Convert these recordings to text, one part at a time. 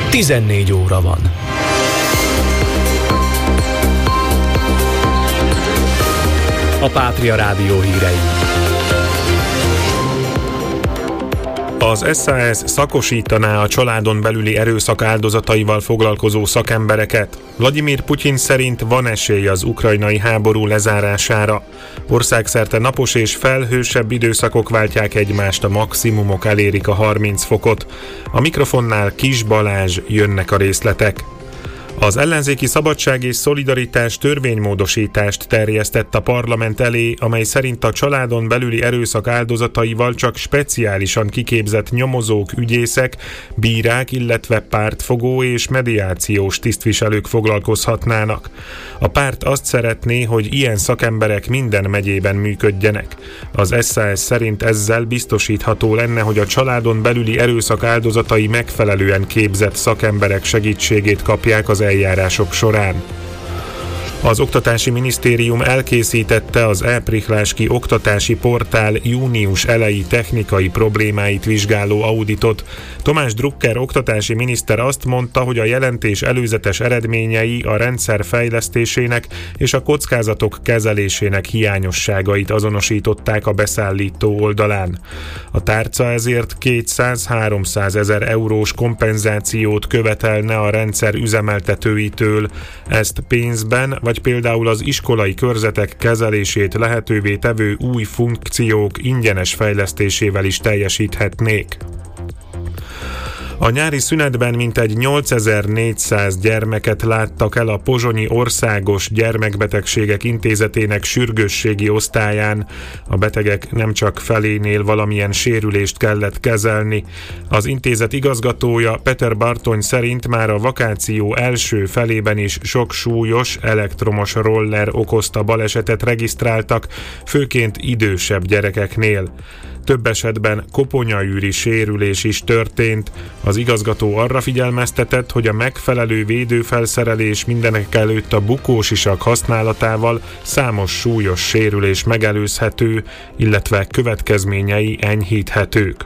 14 óra van. A Pátria Rádió hírei. Az SZSZ szakosítaná a családon belüli erőszak áldozataival foglalkozó szakembereket. Vladimir Putyin szerint van esély az ukrajnai háború lezárására. Országszerte napos és felhősebb időszakok váltják egymást, a maximumok elérik a 30 fokot. A mikrofonnál Kis Balázs, jönnek a részletek. Az ellenzéki Szabadság és Szolidaritás törvénymódosítást terjesztett a parlament elé, amely szerint a családon belüli erőszak áldozataival csak speciálisan kiképzett nyomozók, ügyészek, bírák, illetve pártfogó és mediációs tisztviselők foglalkozhatnának. A párt azt szeretné, hogy ilyen szakemberek minden megyében működjenek. Az SZSZ szerint ezzel biztosítható lenne, hogy a családon belüli erőszak áldozatai megfelelően képzett szakemberek segítségét kapják az eljárások során. Az Oktatási Minisztérium elkészítette az e-Prichláski oktatási portál június eleji technikai problémáit vizsgáló auditot. Tomás Drucker oktatási miniszter azt mondta, hogy a jelentés előzetes eredményei a rendszer fejlesztésének és a kockázatok kezelésének hiányosságait azonosították a beszállító oldalán. A tárca ezért 200-300 ezer eurós kompenzációt követelne a rendszer üzemeltetőitől. Ezt pénzben vagy például az iskolai körzetek kezelését lehetővé tevő új funkciók ingyenes fejlesztésével is teljesíthetnék. A nyári szünetben mintegy 8400 gyermeket láttak el a Pozsonyi Országos Gyermekbetegségek Intézetének sürgősségi osztályán. A betegek nem csak felénél valamilyen sérülést kellett kezelni. Az intézet igazgatója Peter Bartony szerint már a vakáció első felében is sok súlyos elektromos roller okozta balesetet regisztráltak, főként idősebb gyerekeknél. Több esetben koponyaűri sérülés is történt. Az igazgató arra figyelmeztetett, hogy a megfelelő védőfelszerelés, mindenek előtt a bukósisak használatával számos súlyos sérülés megelőzhető, illetve következményei enyhíthetők.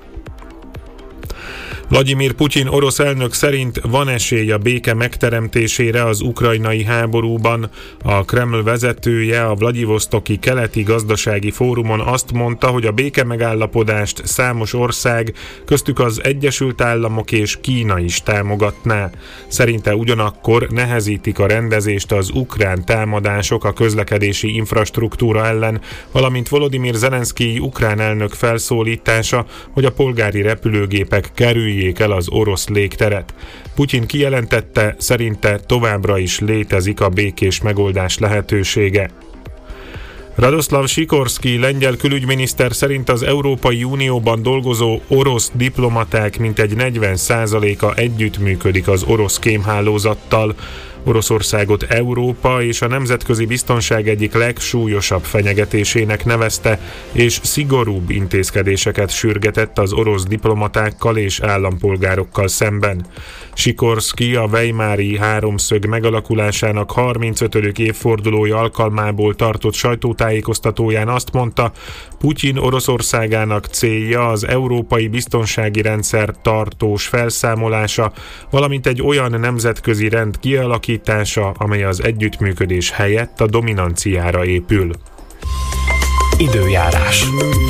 Vladimir Putyin orosz elnök szerint van esély a béke megteremtésére az ukrajnai háborúban. A Kreml vezetője a Vladivosztoki Keleti Gazdasági Fórumon azt mondta, hogy a béke megállapodást számos ország, köztük az Egyesült Államok és Kína is támogatná. Szerinte ugyanakkor nehezítik a rendezést az ukrán támadások a közlekedési infrastruktúra ellen, valamint Volodymyr Zelenszkij ukrán elnök felszólítása, hogy a polgári repülőgépek kerüljék el az orosz légteret. Putyin kijelentette, szerinte továbbra is létezik a békés megoldás lehetősége. Radoszlav Sikorszky lengyel külügyminiszter szerint az Európai Unióban dolgozó orosz diplomaták mintegy 40%-a együttműködik az orosz kémhálózattal. Oroszországot Európa és a nemzetközi biztonság egyik legsúlyosabb fenyegetésének nevezte, és szigorúbb intézkedéseket sürgetett az orosz diplomatákkal és állampolgárokkal szemben. Sikorszky a weimári háromszög megalakulásának 35. évfordulója alkalmából tartott sajtótájékoztatóján azt mondta, Putyin Oroszországának célja az európai biztonsági rendszer tartós felszámolása, valamint egy olyan nemzetközi rend kialakítása, amely az együttműködés helyett a dominanciára épül. Időjárás.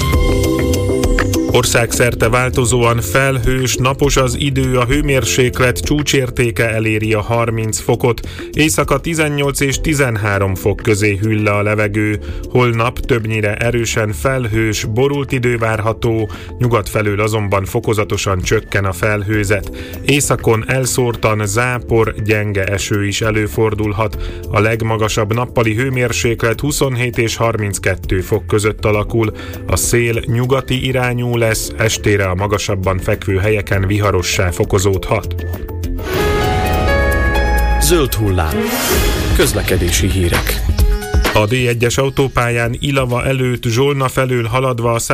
Országszerte változóan felhős, napos az idő, a hőmérséklet csúcsértéke eléri a 30 fokot, éjszaka 18 és 13 fok közé hűl le a levegő, holnap többnyire erősen felhős, borult idő várható, nyugat felől azonban fokozatosan csökken a felhőzet. Északon elszórtan zápor, gyenge eső is előfordulhat, a legmagasabb nappali hőmérséklet 27 és 32 fok között alakul, a szél nyugati irányú lesz, estére a magasabban fekvő helyeken viharossá fokozódhat. Zöld hullám. Közlekedési hírek. A D1-es autópályán Ilava előtt Zsolna felől haladva a